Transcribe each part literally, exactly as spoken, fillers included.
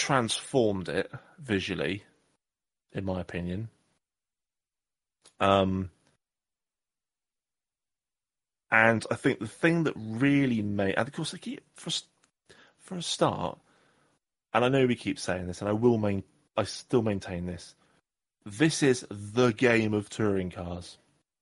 transformed it visually, in my opinion. Um, and I think the thing that really made, and of course, I keep for for a start, and I know we keep saying this, and I will main, I still maintain this. This is the game of touring cars.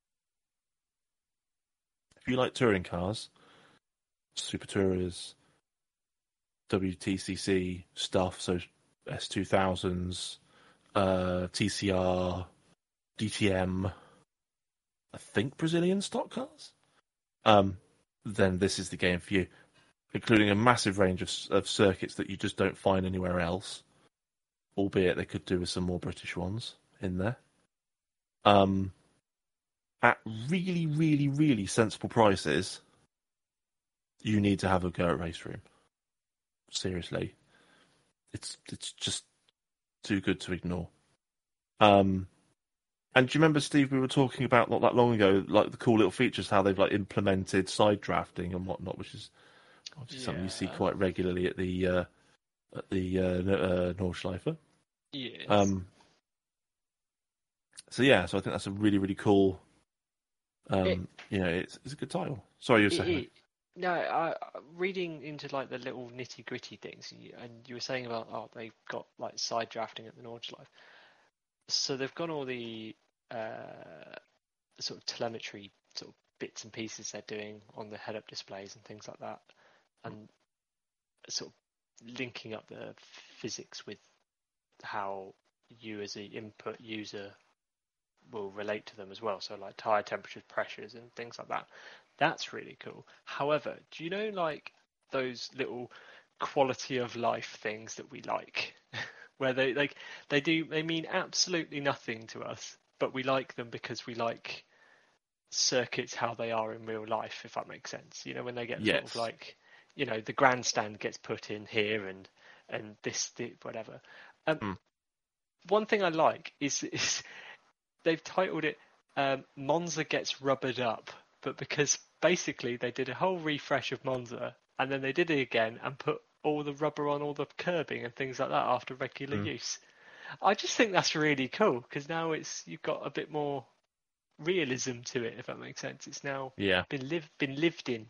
If you like touring cars, Super Tourers, W T C C stuff, so S two thousands, uh, T C R, D T M, I think Brazilian stock cars, um, then this is the game for you, including a massive range of, of circuits that you just don't find anywhere else, albeit they could do with some more British ones in there. Um, at really, really, really sensible prices, you need to have a go at Race Room. Seriously. It's it's just too good to ignore. Um, and do you remember, Steve, we were talking about not that long ago, like the cool little features, how they've like implemented side drafting and whatnot, which is obviously yeah. something you see quite regularly at the uh, at the uh, uh, Nordschleife. Yes. Um, so yeah, so I think that's a really, really cool. Um, it, you know, it's it's a good title. Sorry, you were saying. It, no, I, reading into like the little nitty gritty things, and you were saying about oh they've got like side drafting at the Nordschleife. So they've got all the uh, sort of telemetry sort of bits and pieces they're doing on the head-up displays and things like that, and sort of linking up the physics with how you as an input user will relate to them as well. So like tire temperatures, pressures, and things like that. That's really cool. However, do you know like those little quality of life things that we like, where they like they do they mean absolutely nothing to us, but we like them because we like circuits how they are in real life, if that makes sense. You know, when they get yes. sort of like, you know, the grandstand gets put in here and and this, this whatever. Um, mm. One thing I like is, is they've titled it um, Monza Gets Rubbered Up, but because basically they did a whole refresh of Monza and then they did it again and put all the rubber on all the curbing and things like that after regular mm. use. I just think that's really cool because now it's you've got a bit more realism to it, if that makes sense. It's now yeah. been lived been lived in.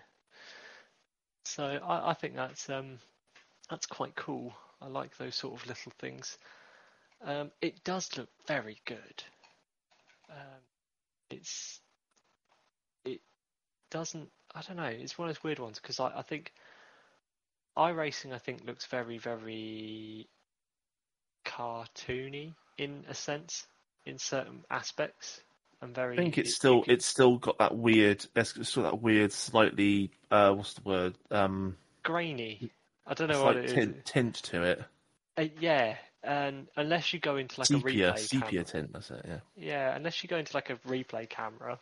So I, I think that's um that's quite cool. I like those sort of little things. Um, it does look very good. Um, it's it doesn't. I don't know. It's one of those weird ones because I, I think iRacing I think looks very very cartoony in a sense in certain aspects. And very. I think it's still can... it's still got that weird. It's still that weird, slightly. Uh, what's the word? Um, grainy. I don't know what it tint, is. Tint to it. Uh, yeah, and unless you go into like sepia, a replay sepia camera, tint. That's it. Yeah. Yeah, unless you go into like a replay camera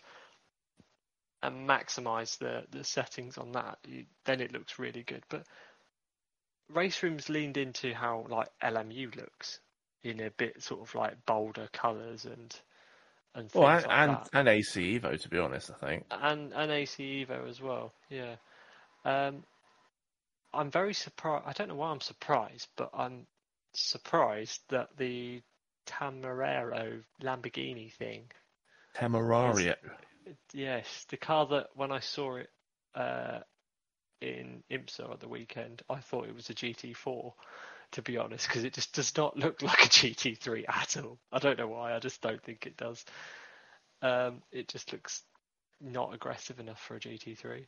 and maximize the the settings on that, you, then it looks really good. But Race Room's leaned into how like L M U looks in a bit sort of like bolder colours and. And things well, and, like and, that. and A C Evo, to be honest, I think. And and A C Evo as well, yeah. Um, I'm very surprised. I don't know why I'm surprised, but I'm surprised that the Tamarero Lamborghini thing. Temerario. Is, yes, the car that when I saw it uh, in IMSA at the weekend, I thought it was a G T four. To be honest, because it just does not look like a G T three at all. I don't know why, I just don't think it does. Um, it just looks not aggressive enough for a G T three.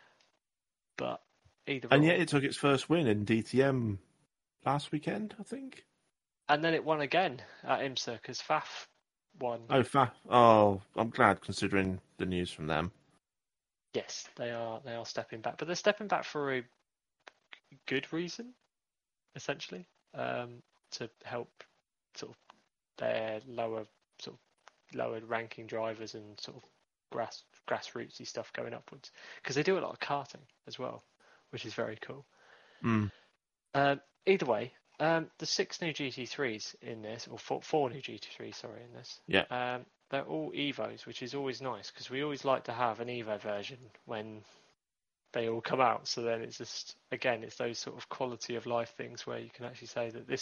But either And or. yet it took its first win in D T M last weekend, I think. And then it won again at IMSA because F A F won. Oh, F A F. Oh, I'm glad considering the news from them. Yes, they are. They are stepping back, but they're stepping back for a good reason. Essentially, um, to help sort of their lower sort of lower ranking drivers and sort of grass grassrootsy stuff going upwards because they do a lot of karting as well, which is very cool. Mm. Um, either way, um, the six new G T threes in this, or four, four new G T threes, sorry, in this. Yeah. Um, they're all Evos, which is always nice because we always like to have an Evo version when they all come out. So then it's just, again, it's those sort of quality of life things where you can actually say that this